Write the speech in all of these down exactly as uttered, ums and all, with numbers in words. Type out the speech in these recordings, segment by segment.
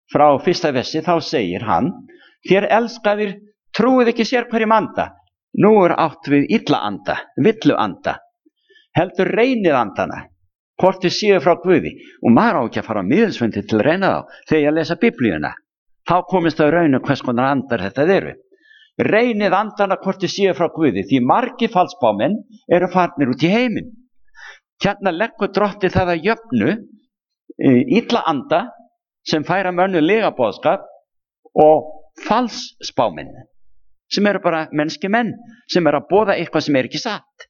frá fyrsta versi, þá segir hann: þér elskaðir, trúið ekki sér hverjum anda. Nú er átt við illa anda, villu anda. Heldur reynið andana, hvort þið séu frá Guði. Og maður á ekki að fara á miðilsfundi til að reyna þá, þegar ég lesa Biblíuna. Þá komist það raun um hvers konar andar þetta eru. Reynið andana hvort þið séu frá Guði, því margir falsbámenn eru farnir út í heiminn. Hérna leggur Drottinn það að jöfnu illa anda sem færa mönnum lygaboðskap og falsspámenn sem eru bara mennski menn sem eru að boða eitthvað sem er ekki satt.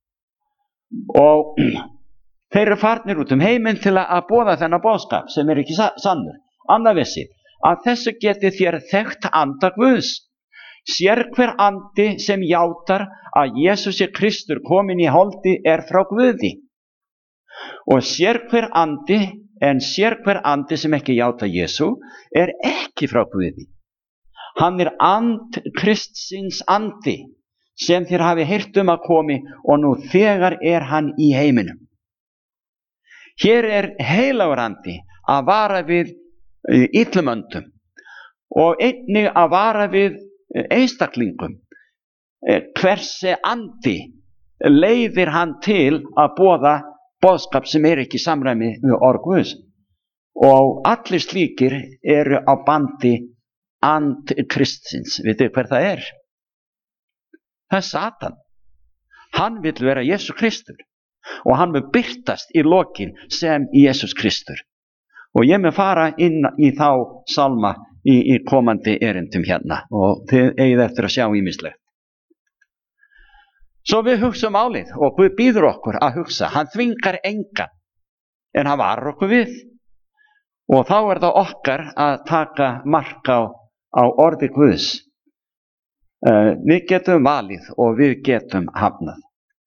Og þeir eru farnir út um heiminn til að boða þennan boðskap sem er ekki sannur. Annað vissi, að þessu geti þér þekkt anda Guðs. Sér hver andi sem játar að Jesús er Kristur kominn í holdi er frá Guði. Og sér hver andi, en sér hver andi sem ekki játa Jesú er ekki frá Guði. Hann er and Kristsins andi sem þér hafi heyrt um að komi og nú þegar er hann í heiminum. Hér er heilagur andi að vara við illum öndum og einnig að vara við einstaklingum. Hversi andi leiðir hann til að boða boðskap sem er ekki í samræmi við orð Guðs. Og allir slíkir eru á bandi and Kristsins. Vitið hver það er? Það er Satan. Hann vill vera Jesús Kristur og hann vil birtast í lokin sem Jesús Kristur. Og ég með fara inn í þá salma í, í komandi erindum hérna og þið eigið eftir að sjá ýmislegt. Svo við hugsa málið og Guð býður okkur að hugsa. Hann þvingar engan en hann varar okkur við. Og þá er það okkar að taka mark á, á orði Guðs. Uh, við getum valið og við getum hafnað.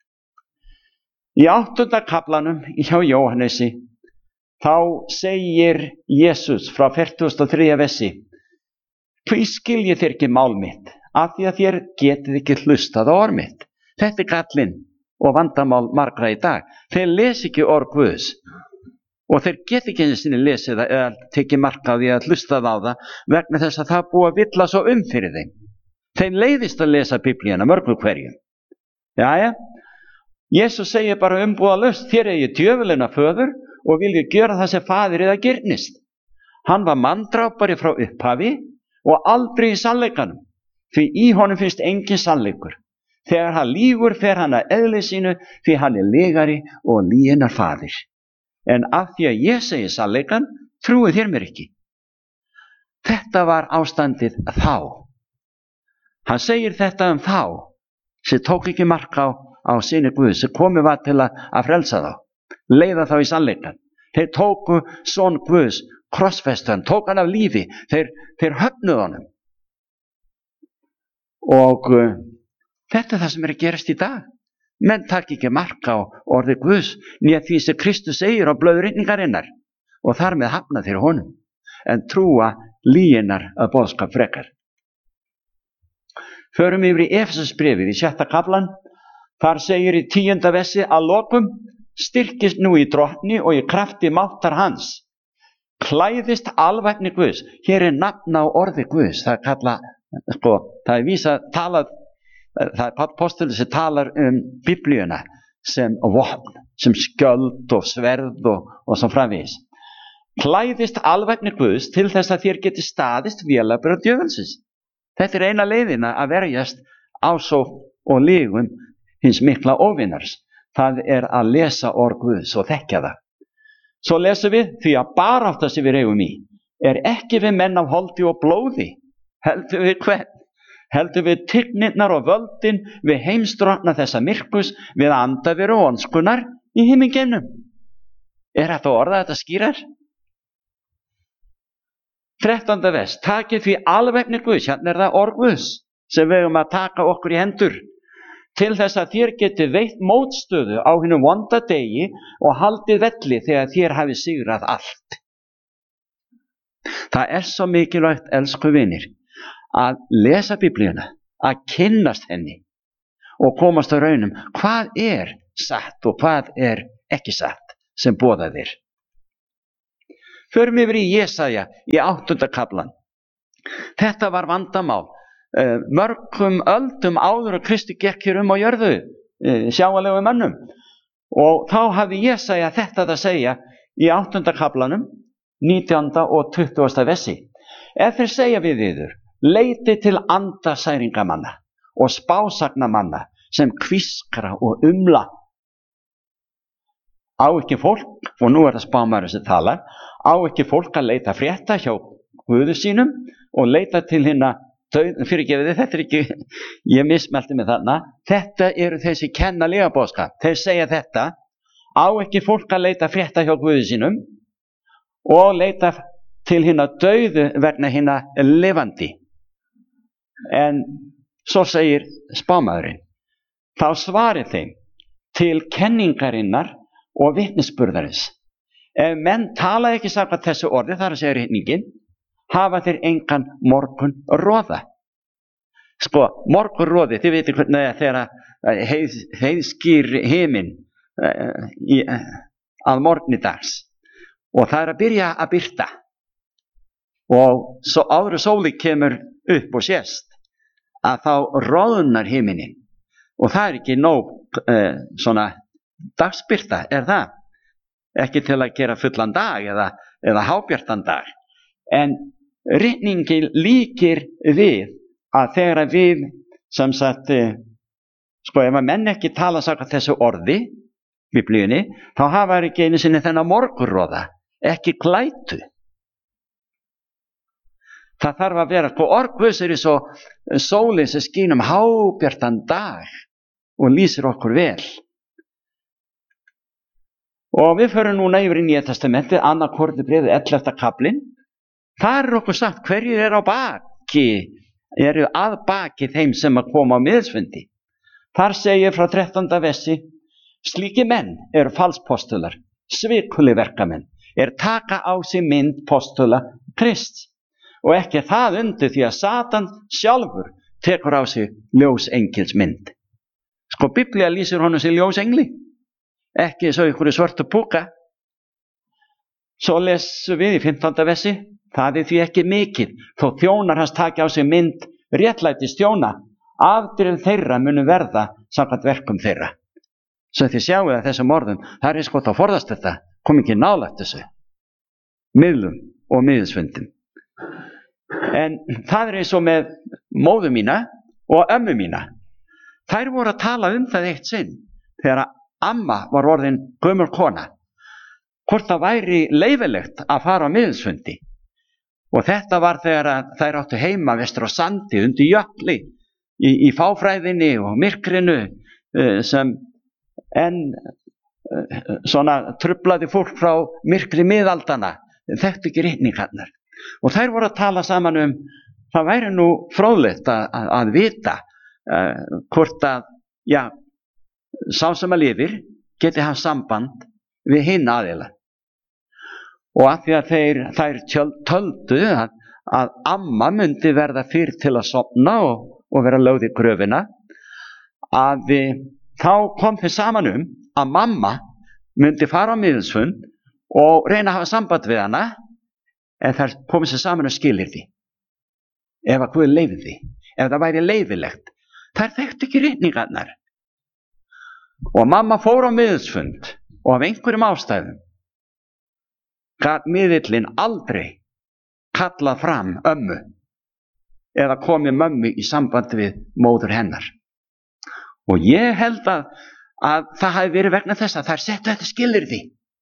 Í áttunda kaflanum hjá Jóhannesi þá segir Jesús frá fertugasta og þriðja versi: hví skiljið þér ekki mál mitt, af því að þér getið ekki hlustað á orð mitt. Þetta er gallinn og vandamál margra í dag. Þeir lesi ekki orð Guðs og þeir get ekki einu sinni lesið það eða tekið mark á því að hlustað á það vegna þess að það búið að villa svo um fyrir þeim. Þeim leiðist að lesa Biblíuna mörgum hverjum. Jæja, Jesús segir bara umbúðalaust: þér eigið djöfulinn að föður og viljið gjöra það sem faðir eða girnist. Hann var manndrápari frá upphafi og aldrei í sannleikanum, því í honum finnst engin sannleikur. Þegar hann lýgur fer hann að eðli sínu, því hann er lygari og lyginnar faðir. En af því að ég segi sannleikan, trúið þér mér ekki. Þetta var ástandið þá. Hann segir þetta um þá sem tók ekki mark á, á syni Guðs sem komið var til að, að frelsa þá, leiða þá í sannleikan. Þeir tóku son Guðs, krossfestu hann, tók hann af lífi, þeir, þeir höfnuðu honum. Og uh, þetta er það sem er að gerast í dag. Menn takk ekki mark á orði Guðs, nýja því sem Kristus segir á blöðrinningarinnar og þar með hafna þeir honum, en trúa lyginnar að boðskap frekar. Förum yfir í Efesusbréfið í sjötta kaflan. Þar segir í tíunda versi: að lokum styrkist nú í drottni og í krafti máttar hans. Klæðist alvæpni Guðs. Hér er nafn á orði Guðs. Það er kalla, sko, það er vísa talað, það er Páll postuli sem talar um Biblíuna sem vopn, sem skjöld og sverð og, og svo framvegis. Klæðist alvæpni Guðs til þess að þér geti staðist vélabrögð djöfulsins. Þetta er eina leiðina að verjast ásókn og lygum hins mikla óvinnars. Það er að lesa orð Guðs og þekkja það. Svo lesum við: því að barátta sem við eigum í er ekki við menn af holdi og blóði, heldur við hvern? Heldur við tignirnar og völdin, við heimsdrottna þessa myrkus, við andaveru og ondskunar í himingeimnum. Er þetta orða þetta skýrar? þrettánda vers: takið því alvæpni Guðs. Hérna er það orð Guðs sem við eigum að taka okkur í hendur, til þess að þér geti veitt mótstöðu á hinum vonda degi og haldið velli þegar þér hafi sigrað allt. Það er svo mikilvægt, elsku vinir, að lesa Biblíuna, að kynnast henni og komast á raunum hvað er satt og hvað er ekki satt sem boðað er. Förum yfir í Jesaja í áttunda kaflan. Þetta var vandamál. Uh, mörgum öldum áður og Kristi gekk hér um á jörðu, uh, sjáanlegum mönnum. Og þá hafði Jesaja þetta að segja í áttunda kaflanum, nítjánda og tuttugasta versi. Ef þeir segja við yður, leiti til andasæringamanna og spásagnamanna sem kvískra og umla. Á ekki fólk, og nú er það spámaður sem talar, á ekki fólk að leita frétta hjá Guði sínum og leita til hinna döð, fyrirgefiði, þetta er ekki, ég mismelti mig þarna, þetta eru þessi kenna lygaboðskap. Þeir segja þetta, á ekki fólk að leita frétta hjá Guði sínum og leita til hinna döðu vegna hinna lifandi. En svo segir spámaðurinn, þá svarið þeim til kenningarinnar og vitnisburðarins. Ef menn tala ekki samkvæmt þessu orði, þar að segja ritningin, hafa þeir engan morgun roða. Sko, morgun roði, þið veitir hvernig þegar heið, heiðskýr himinn uh, í, uh, að morgni dags og það er að byrja að birta og svo áður sóli kemur upp og sést að þá roðnar himinin og það er ekki nóg uh, svona dagsbirta, er það? Ekki til að gera fullan dag eða, eða hábjartan dag. En ritningin líkir við að þegar við, sem sagt, sko ef að menn ekki tala samkvæmt þessu orði, Biblíunni, þá hafa þeir ekki einu sinni þennan morgunroða, ekki glætu. Það þarf að vera, sko orð Guðs er svo sólin sem skín um hábjartan dag og lýsir okkur vel. Og við förum núna yfir í Nýja testamentið, annað Korinthubréfið, ellefta kaflinn. Þar er okkur sagt hverjir er á baki, eru að baki þeim sem að koma á miðilsfundi. Þar segir frá þrettánda versi, slíki menn eru falspostular, svikuli verkamenn, er taka á sig mynd postula Krists. Og ekki það undir því að Satan sjálfur tekur á sig ljósengils mynd. Sko Biblía lýsir honum sem ljósengli. Ekki svo ykkur svörtu púka. Svo lesum við í fimmtánda versi, það er því ekki mikið, þó þjónar hans taki á sig mynd réttlætis þjóna, afdrif þeirra munu verða samkvæmt verkum þeirra. Svo þið sjáu að þessum orðum, það er sko þá forðast þetta, kom ekki nálægt þessu, miðlum og miðilsfundum. En það er eins og með móðu mína og ömmu mína. Þær voru að tala um það eitt sinn, þegar amma var orðin gömul kona, hvort það væri leyfilegt að fara á miðilsfundi. Og þetta var þegar þær áttu heima vestur á sandi, undir jökli, í, í fáfræðinni og myrkrinu, sem en svona truflaði fólk frá myrkri miðaldana, þekktu ekki ritningarnar. Og þær voru að tala saman um, það væri nú fróðlegt að, að, að vita uh, hvort að, já, sá sem að lifir geti haft samband við hinn aðila. Og af því að þeir, þær töldu að, að amma myndi verða fyrr til að sofna og, og vera lögð í gröfina, að við, þá kom þeir saman um að mamma myndi fara á miðilsfund og reyna að hafa samband við hana, en þær komið sér saman og skilir því. Ef að Guð leyfði því, ef það væri leyfilegt. Þær þekktu ekki ritningarnar. Og mamma fór á miðilsfund og af einhverjum ástæðum gat miðillinn aldrei kallað fram ömmu eða komið mömmu í sambandi við móður hennar. Og ég held að, að það hafi verið vegna þess að þær settu þetta skilyrði.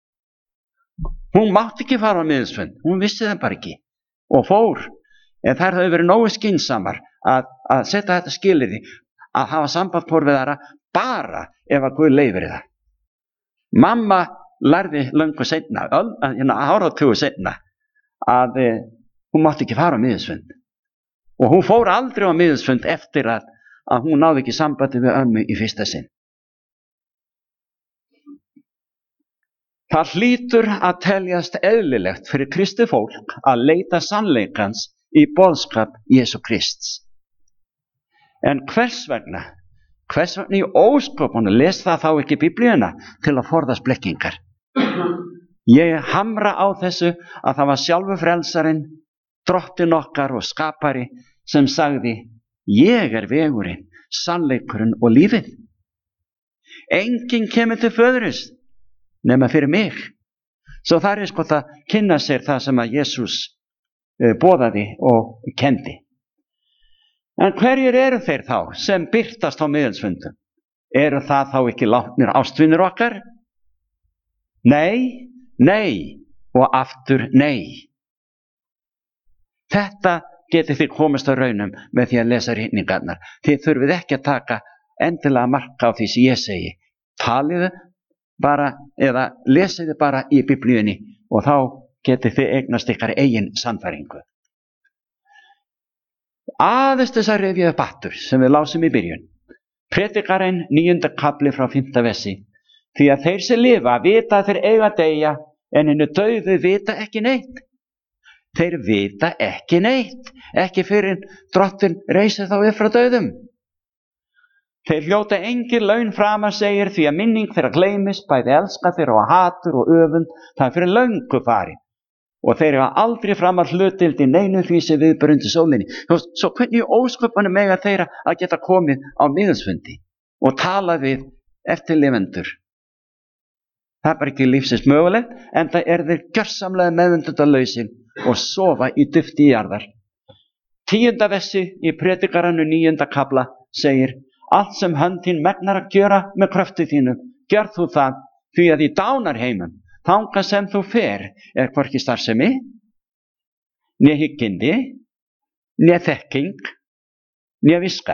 Hún mátti ekki fara á miðilsfund, hún vissi það bara ekki og fór, en þær hafi verið nógu skynsamar að, að setja þetta skilyrði, að hafa samband hvor við þara bara ef að Guð leyfir það. Mamma lærði löngu seinna, áratugu seinna, að e, hún mátti ekki fara á miðilsfund. Og hún fór aldrei á miðilsfund eftir að, að hún náði ekki sambandi við ömmu í fyrsta sinn. Það hlýtur að teljast eðlilegt fyrir kristið fólk að leita sannleikans í boðskap Jesú Krists. En hvers vegna? Hvers vegna í ósköpunum les það þá ekki Biblíuna til að forðast blekkingar? Ég hamra á þessu að það var sjálfur frelsarinn, drottinn okkar og skapari sem sagði: ég er vegurinn, sannleikurinn og lífið. Enginn kemur til föðurins nema fyrir mig. Svo það er sko að kynna sér það sem að Jesús boðaði og kendi. En hverjir eru þeir þá sem birtast á miðilsfundum? Eru það þá ekki látnir ástvinir okkar? Nei, nei og aftur nei. Þetta getið þið komist á raunum með því að lesa ritningarnar. Þið þurfið ekki að taka endilega marka á því sem ég segi. Taliðu bara eða lesiðu bara í Biblíunni og þá getið þið eignast ykkar eigin sannfæringu. Aðeins þess að rifja upp aftur sem við lásum í byrjun. Predikarinn níunda kafli frá fimmta versi. Því að þeir sem lifa vita að þeir eiga að deyja, en hinir dauðu vita ekki neitt. Þeir vita ekki neitt, ekki fyrir drottinn reisir þá upp frá dauðum. Þeir hljóta engin laun framar, segir, því að minning þeirra gleymis, bæði elska þeirra og hatur og öfund, það er fyrir löngu farin. Og þeir hafa aldrei framar hlutdeild í neinu því sem viðbrundi sólinni. Svo hvernig ósköpunum mega þeirra að geta komið á miðilsfundi og tala við eftirlifendur? Það er bara ekki lífsins mögulegt, en það er þeir gjörsamlega meðvundundarlausir og sofa í dufti jarðar. Tíunda versi í Predikarannu níunda kafla segir: allt sem hönd þín megnar að gjöra með kröftu þínum, gjör þú það, því að í dánarheimum, þangað sem þú fer, er hvorki starfsemi, né hyggindi, né þekking, né viska.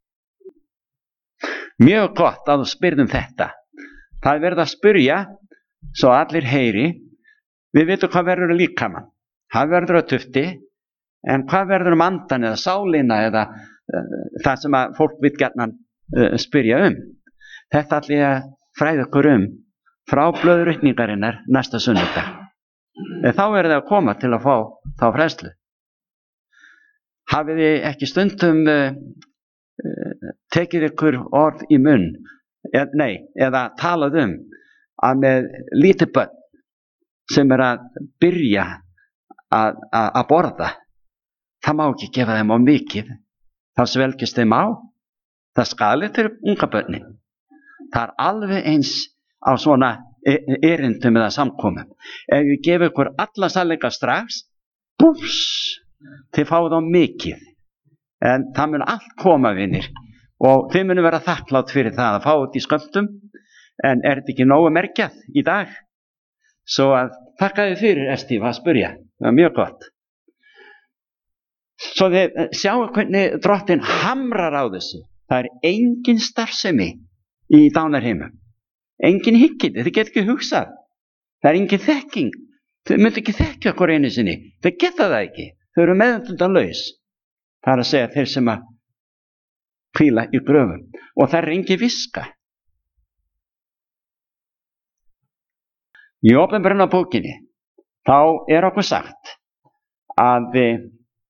Mjög gott að þú spyrðum þetta. Það er verið að spyrja, svo allir heyri. Við vitum hvað verður líkamann. Það verður að tufti, en hvað verður um andan eða sálina eða uh, það sem að fólk vil gjarnan uh, spyrja um. Þetta allir að fræða okkur um frá blöðurritningarinnar næsta sunnudag. En þá er það að koma til að fá þá fræðslu. Hafið þið ekki stundum uh, uh, tekið ykkur orð í munn, eð, nei, eða talað um að með lítið börn sem er að byrja að, að, að borða, það má ekki gefa þeim á mikið, þá svelgist þeim á. Það skalir fyrir unga börnin. Það er alveg eins á svona erindum eða samkomum. Ef við gefum ykkur alla sannleika strax, bús, þið fáið á mikið. En það mun allt koma, vinir, og þið munum vera þakklátt fyrir það að fá þetta í skömmtum, en er þetta ekki nógu merkjað í dag? Svo að þakka þið fyrir, Estíf, að spyrja. Það var mjög gott. Svo þið sjáu hvernig drottinn hamrar á þessu. Það er engin starfsemi í dánarheimum. Engin hyggindi, þið get ekki hugsað. Það er engin þekking. Þau myndu ekki þekkja okkur einu sinni. Þau geta það ekki. Þau eru meðvitundalaus. Það er að segja þeir sem að hvíla í gröfum. Og það er engin viska. Í Opinberunarbókinni þá er okkur sagt að við,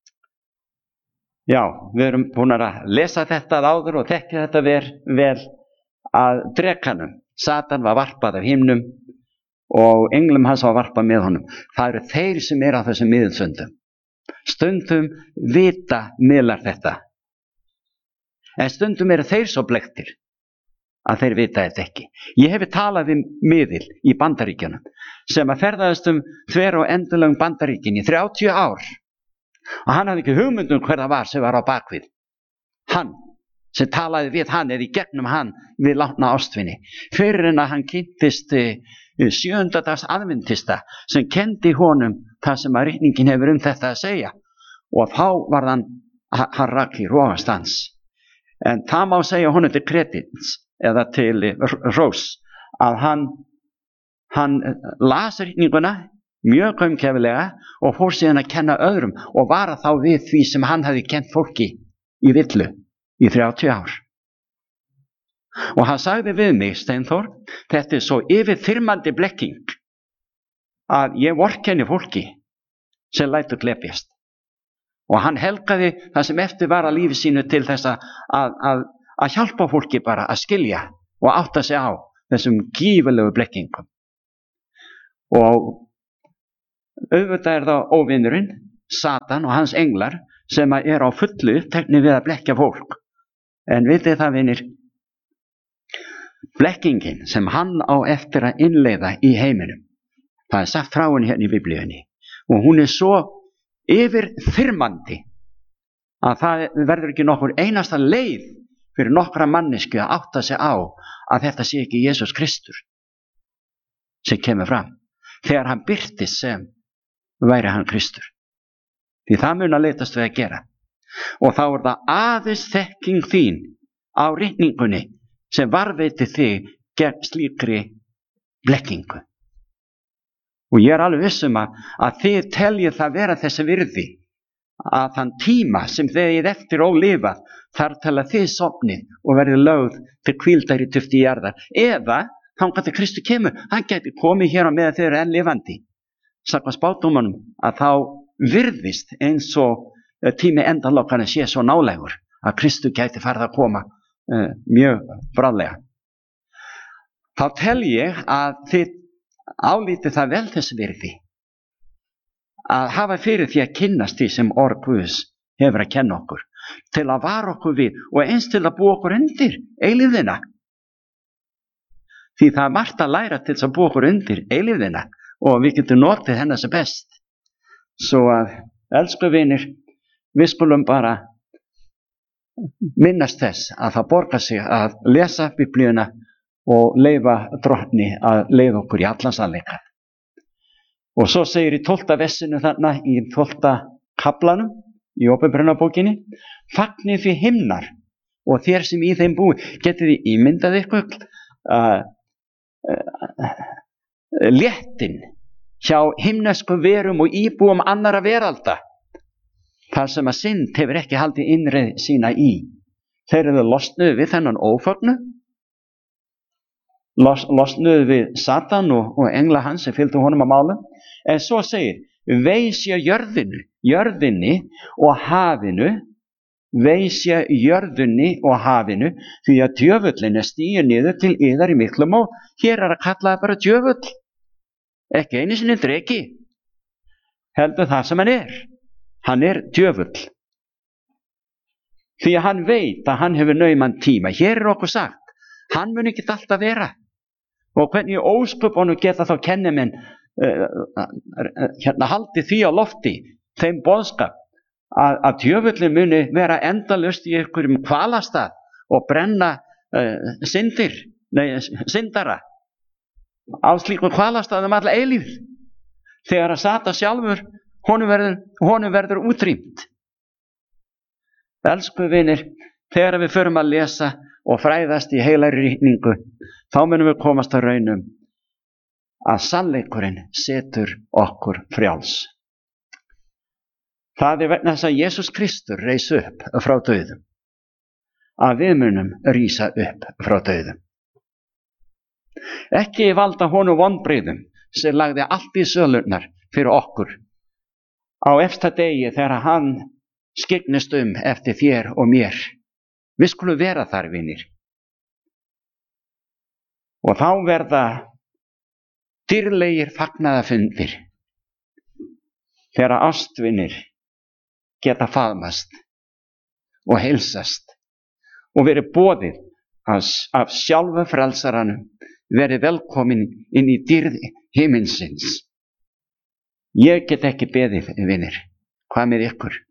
já, við erum búin að lesa þetta áður og þekkja þetta vel, vel að drekanum. Satan var varpað af himnum og englum hans var varpað með honum. Það eru þeir sem eru á þessum miðilsfundum. Stundum vita miðlar þetta. En stundum eru þeir svo blekktir að þeir vita þetta ekki. Ég hefi talað við miðil í Bandaríkjunum sem að ferðaðist um þver og endurlegum Bandaríkin í þrjátíu ár og hann hafði ekki hugmynd um hver það var sem var á bakvið. Hann sem talaði við hann eða í gegnum hann við látna ástvinni. Fyrir en að hann kynntist sjöunda dags aðventista sem kendi honum það sem að ritningin hefur um þetta að segja og þá var hann, hann rakk í rógastans. En það má segja honum til kredits eða til rós að hann, hann las ritninguna mjög gaumgæfilega og fór síðan að kenna öðrum og vara þá við því sem hann hafi kent fólki í villu í þrjátíu ár. Og hann sagði við mig, Steinþór, þetta er svo yfirþyrmandi blekking að ég vorkenni fólki sem lætur glepjast. Og hann helgaði það sem eftir var að lífi sínu til þess að, að, að hjálpa fólki bara að skilja og átta sig á þessum gífurlegu blekkingum. Og auðvitað er það óvinurinn, Satan og hans englar, sem er á fullu uppteknir við að blekkja fólk. En vitið það, vinir, blekkingin sem hann á eftir að innleiða í heiminum, það er sagt frá henni hérna í Biblíunni, og hún er svo yfirþyrmandi að það verður ekki nokkur einasta leið fyrir nokkra mannesku að átta sig á að þetta sé ekki Jesús Kristur sem kemur fram þegar hann birtist sem væri hann Kristur. Því það mun að leitast við að gera. Og þá er það aðeins þekking þín á ritningunni sem varveiti þig gegn slíkri blekkingu. Og ég er alveg vissum að, að þið teljið það vera þessi virði að þann tíma sem þið er eftir ólifað þar til að þið sofnið og verið lögð til hvíldar í tufti jarðar. Eða þangað til Kristur kemur, hann gæti komið hér á meðan þið eru enn lifandi. Samkvæmt spádómunum að þá virðist eins og tími endalokkana sé svo nálægur að Kristur gæti farið að koma uh, mjög bráðlega. Þá tel ég að þið álítið það vel þess virði að hafa fyrir því að kynnast því sem orð Guðs hefur að kenna okkur, til að vara okkur við og eins til að búa okkur undir eilífðina. Því það er margt að læra til að búa okkur undir eilífðina og við getum notið hennar sem best. Svo að, elsku vinir, við skulum bara minnast þess að það borgar sig að lesa Biblíuna og leyfa Drottni að leiða okkur í allan sannleika. Og svo segir í tólfta vessinu þarna, í tólfta kaflanum, í Åpenbarunarbókinni, fagnið því himnar og þér sem í þeim búi, getið þið ímyndað ykkur uh, uh, léttin hjá himnesku verum og íbúum annara veralda, þar sem að synd hefur ekki haldið innreið sína í. Þeir eru losnuð við þennan ófögnu, los, losnuð við Satan og, og engla hans sem fylgdu honum að málum. En svo segir, veisja jörðinu, jörðinni og hafinu, veisja jörðinni og hafinu, því að djöfullin er stíður niður til yðar í miklum og hér er að kalla það bara djöfull. Ekki einu sinni dreki, heldur það sem hann er. Hann er djöfull. Því að hann veit að hann hefur nauman tíma. Hér er okkur sagt, hann mun ekki alltaf vera. Og hvernig ósköpunum geta þá kennimenn uh, uh, hérna haldi því á lofti, þeim boðskap, að, að djöfullin muni vera endalaust í einhverjum hvalastað og brenna uh, syndir, nei, syndara á slíkum hvalastæðum alla eilífð, þegar að Satan sjálfur honum verður, honum verður útrýmt. Elsku vinir, þegar við förum að lesa og fræðast í heilari ritningu, þá munum við komast að raunum að sannleikurinn setur okkur frjáls. Það er vegna þess að Jesús Kristur reis upp frá dauðum, að við munum rísa upp frá dauðum. Ekki valda honum vonbrigðum sem lagði allt í sölurnar fyrir okkur á efsta degi þegar hann skyggnist um eftir þér og mér. Við skulum vera þar, vinir. Og þá verða dýrlegir fagnaðarfundir þegar ástvinir geta faðmast og heilsast og verið boðið af sjálfu frelsaranum, verið velkomin inn í dýrð himinsins. Ég get ekki beðið, vinir, hvað með ykkur?